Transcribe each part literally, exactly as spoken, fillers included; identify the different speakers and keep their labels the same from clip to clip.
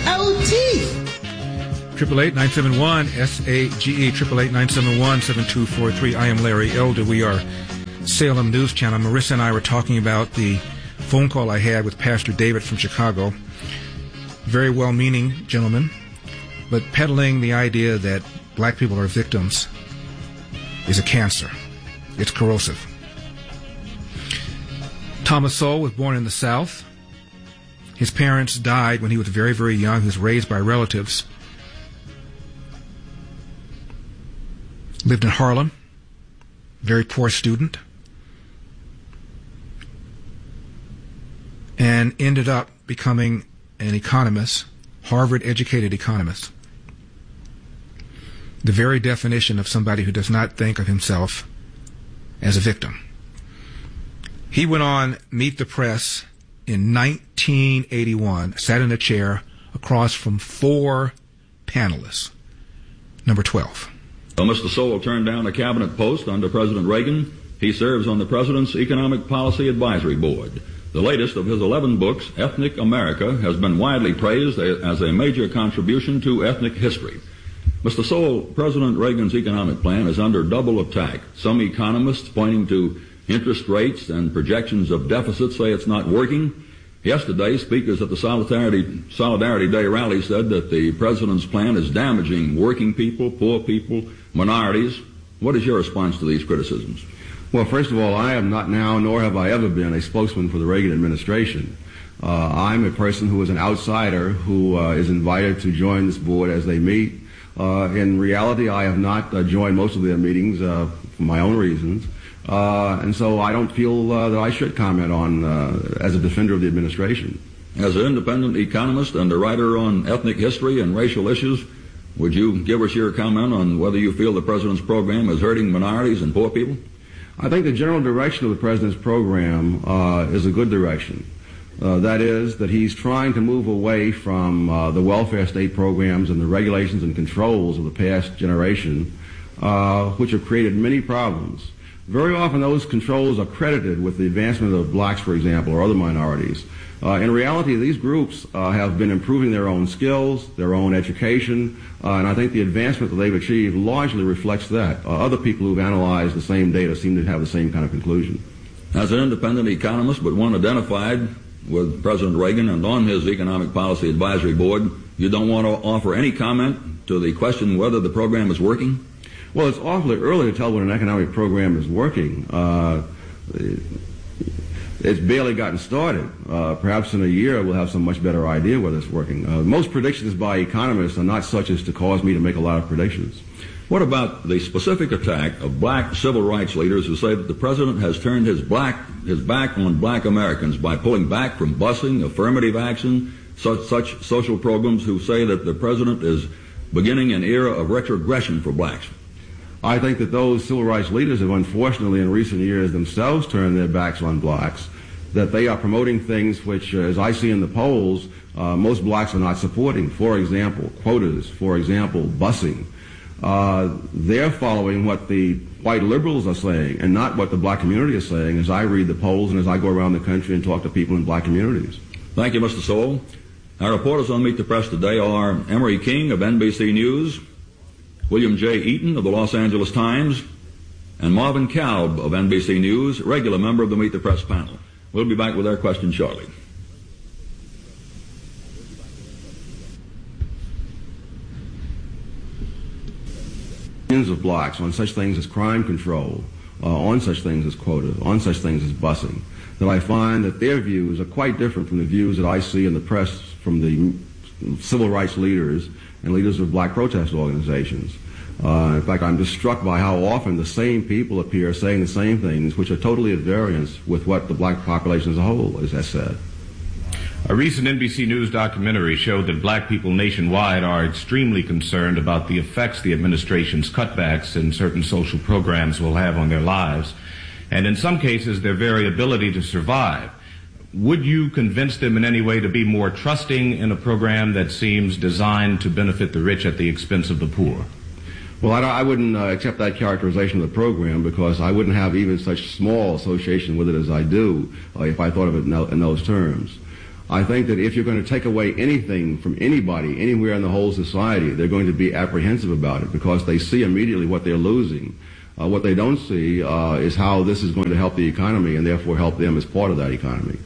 Speaker 1: our teeth.
Speaker 2: Triple eight nine seven one S A G E. Triple eight nine seven one seven two four three. I am Larry Elder. We are Salem News Channel. Marissa and I were talking about the phone call I had with Pastor David from Chicago. Very well-meaning gentleman, but peddling the idea that black people are victims is a cancer. It's corrosive. Thomas Sowell was born in the South. His parents died when he was very, very young. He was raised by relatives. Lived in Harlem. Very poor student. And ended up becoming an economist, Harvard-educated economist. The very definition of somebody who does not think of himself as a victim. He went on Meet the Press in nineteen eighty-one, sat in a chair across from four panelists. Number twelve.
Speaker 3: Well, Mister Sowell turned down a cabinet post under President Reagan. He serves on the President's Economic Policy Advisory Board. The latest of his eleven books, Ethnic America, has been widely praised as a major contribution to ethnic history. Mister Sowell, President Reagan's economic plan is under double attack. Some economists pointing to interest rates and projections of deficits say it's not working. Yesterday, speakers at the Solidarity, Solidarity Day rally said that the President's plan is damaging working people, poor people, minorities. What is your response to these criticisms?
Speaker 4: Well, first of all, I am not now, nor have I ever been, a spokesman for the Reagan administration. Uh, I'm a person who is an outsider who uh, is invited to join this board as they meet. Uh, in reality, I have not uh, joined most of their meetings uh, for my own reasons. Uh, and so I don't feel uh, that I should comment on, uh, as a defender of the administration.
Speaker 3: As an independent economist and a writer on ethnic history and racial issues, would you give us your comment on whether you feel the President's program is hurting minorities and poor people?
Speaker 4: I think the general direction of the President's program uh, is a good direction. Uh, that is, that he's trying to move away from uh, the welfare state programs and the regulations and controls of the past generation, uh, which have created many problems. Very often those controls are credited with the advancement of blacks, for example, or other minorities. Uh, in reality, these groups uh, have been improving their own skills, their own education, uh, and I think the advancement that they've achieved largely reflects that. Uh, other people who've analyzed the same data seem to have the same kind of conclusion.
Speaker 3: As an independent economist, but one identified with President Reagan and on his Economic Policy Advisory Board, you don't want to offer any comment to the question whether the program is working?
Speaker 4: Well, it's awfully early to tell when an economic program is working. Uh, It's barely gotten started. Uh, perhaps in a year we'll have some much better idea whether it's working. Uh, most predictions by economists are not such as to cause me to make a lot of predictions.
Speaker 3: What about the specific attack of black civil rights leaders who say that the President has turned his black his back on black Americans by pulling back from busing, affirmative action, such, such social programs, who say that the President is beginning an era of retrogression for blacks?
Speaker 4: I think that those civil rights leaders have unfortunately in recent years themselves turned their backs on blacks, that they are promoting things which, uh, as I see in the polls, uh, most blacks are not supporting. For example, quotas, for example, busing. Uh, they're following what the white liberals are saying and not what the black community is saying as I read the polls and as I go around the country and talk to people in black communities.
Speaker 3: Thank you, Mister Sowell. Our reporters on Meet the Press today are Emery King of N B C News, William J. Eaton of the Los Angeles Times, and Marvin Kalb of N B C News, regular member of the Meet the Press panel. We'll be back with our questions shortly.
Speaker 4: Millions of blacks on such things as crime control, uh, on such things as quota, on such things as busing, that I find that their views are quite different from the views that I see in the press from the civil rights leaders and leaders of black protest organizations. Uh, in fact, I'm just struck by how often the same people appear saying the same things, which are totally at variance with what the black population as a whole has said.
Speaker 5: A recent N B C News documentary showed that black people nationwide are extremely concerned about the effects the administration's cutbacks in certain social programs will have on their lives, and in some cases their very ability to survive. Would you convince them in any way to be more trusting in a program that seems designed to benefit the rich at the expense of the poor?
Speaker 4: Well, I, I wouldn't uh, accept that characterization of the program because I wouldn't have even such small association with it as I do uh, if I thought of it in, in those terms. I think that if you're going to take away anything from anybody, anywhere in the whole society, they're going to be apprehensive about it because they see immediately what they're losing. Uh, what they don't see uh, is how this is going to help the economy and therefore help them as part of that economy.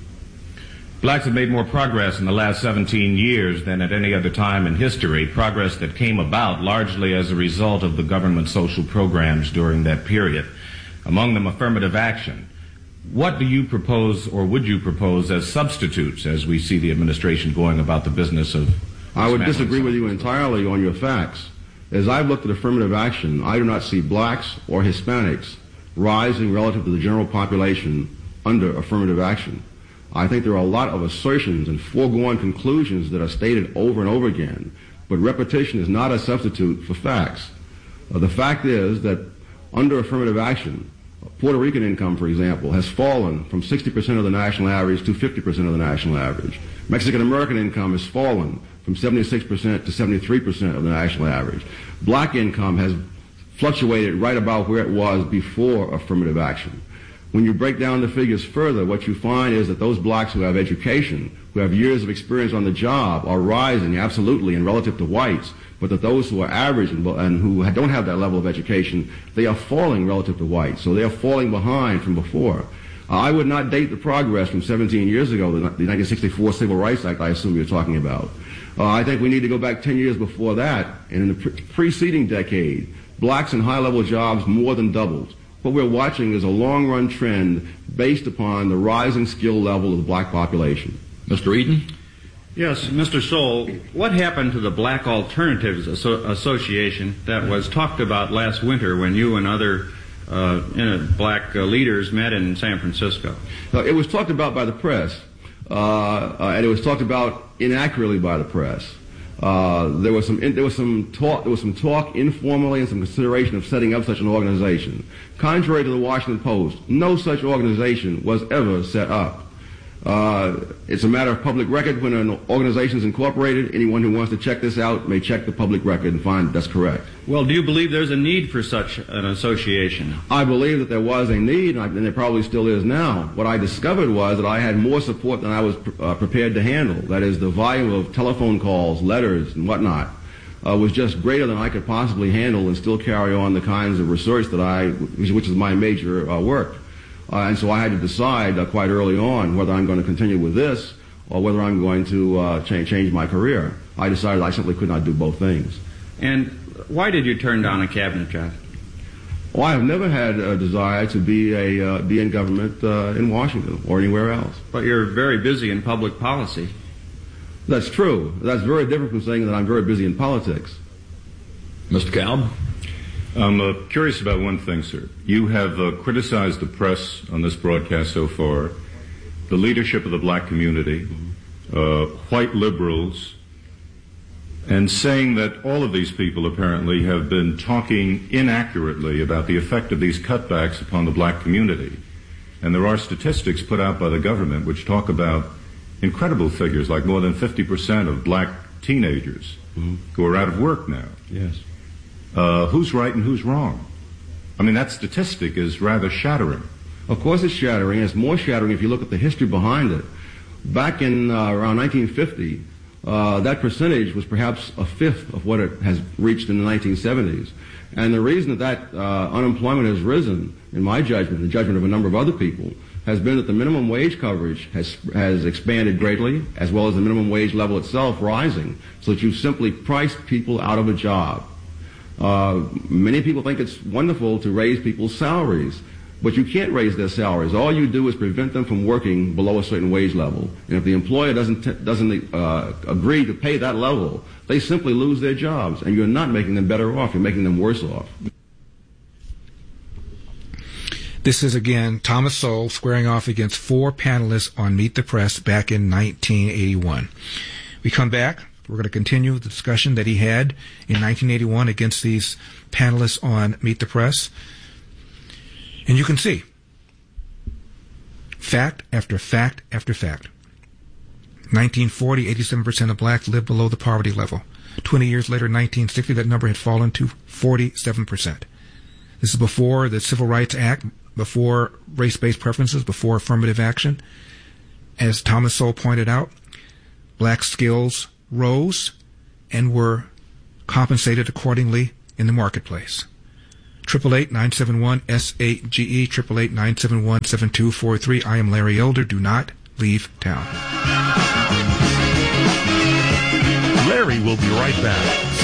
Speaker 5: Blacks have made more progress in the last seventeen years than at any other time in history, progress that came about largely as a result of the government social programs during that period, among them affirmative action. What do you propose, or would you propose, as substitutes as we see the administration going about the business of...
Speaker 4: I would disagree with you entirely on your facts. As I've looked at affirmative action, I do not see blacks or Hispanics rising relative to the general population under affirmative action. I think there are a lot of assertions and foregone conclusions that are stated over and over again, but repetition is not a substitute for facts. Uh, the fact is that under affirmative action, Puerto Rican income, for example, has fallen from sixty percent of the national average to fifty percent of the national average. Mexican American income has fallen from seventy-six percent to seventy-three percent of the national average. Black income has fluctuated right about where it was before affirmative action. When you break down the figures further, what you find is that those blacks who have education, who have years of experience on the job, are rising absolutely in relative to whites, but that those who are average and, and who don't have that level of education, they are falling relative to whites. So they are falling behind from before. Uh, I would not date the progress from seventeen years ago, the, the nineteen sixty-four Civil Rights Act I assume you're talking about. Uh, I think we need to go back ten years before that, and in the pre- preceding decade, blacks in high-level jobs more than doubled. What we're watching is a long-run trend based upon the rising skill level of the black population.
Speaker 3: Mister Eden?
Speaker 1: Yes, Mister Soule, what happened to the Black Alternatives Asso- Association that was talked about last winter when you and other uh, you know, black uh, leaders met in San Francisco?
Speaker 4: Uh, it was talked about by the press, uh, uh, and it was talked about inaccurately by the press. Uh, there was some in, there was some talk there was some talk informally and some consideration of setting up such an organization. Contrary to the Washington Post, no such organization was ever set up. Uh, it's a matter of public record when an organization is incorporated. Anyone who wants to check this out may check the public record and find that's correct.
Speaker 1: Well, do you believe there's a need for such an association?
Speaker 4: I believe that there was a need, and, I, and there probably still is now. What I discovered was that I had more support than I was uh, prepared to handle. That is, the volume of telephone calls, letters, and whatnot uh, was just greater than I could possibly handle and still carry on the kinds of research that I, which is my major uh, work. Uh, and so I had to decide uh, quite early on whether I'm going to continue with this or whether I'm going to uh, change, change my career. I decided I simply could not do both things.
Speaker 1: And why did you turn down a cabinet job?
Speaker 4: Well, I have never had a desire to be a uh, be in government uh, in Washington or anywhere else.
Speaker 1: But you're very busy in public policy.
Speaker 4: That's true. That's very different from saying that I'm very busy in politics.
Speaker 3: Mister Kalb?
Speaker 6: I'm uh, curious about one thing, sir. You have uh, criticized the press on this broadcast so far, the leadership of the black community, uh, white liberals, and saying that all of these people apparently have been talking inaccurately about the effect of these cutbacks upon the black community. And there are statistics put out by the government which talk about incredible figures, like more than fifty percent of black teenagers mm-hmm. who are out of work now.
Speaker 4: Yes.
Speaker 6: Uh, who's right and who's wrong? I mean, that statistic is rather shattering.
Speaker 4: Of course it's shattering. It's more shattering if you look at the history behind it. Back in uh, around nineteen fifty, uh, that percentage was perhaps a fifth of what it has reached in the nineteen seventies. And the reason that that uh, unemployment has risen, in my judgment, the judgment of a number of other people, has been that the minimum wage coverage has has expanded greatly, as well as the minimum wage level itself rising, so that you've simply priced people out of a job. Uh, many people think it's wonderful to raise people's salaries, but you can't raise their salaries. All you do is prevent them from working below a certain wage level. And if the employer doesn't t- doesn't uh, agree to pay that level, they simply lose their jobs, and you're not making them better off. You're making them worse off.
Speaker 2: This is, again, Thomas Sowell squaring off against four panelists on Meet the Press back in nineteen eighty-one. We come back. We're going to continue the discussion that he had in nineteen eighty-one against these panelists on Meet the Press. And you can see fact after fact after fact. nineteen forty, eighty-seven percent of blacks lived below the poverty level. twenty years later, nineteen sixty, that number had fallen to forty-seven percent. This is before the Civil Rights Act, before race-based preferences, before affirmative action. As Thomas Sowell pointed out, black skills rose and were compensated accordingly in the marketplace. eight eight eight, nine seven one, S A G E, eight eight eight, nine seven one, seven two four three. I am Larry Elder. Do not leave town.
Speaker 7: Larry will be right back.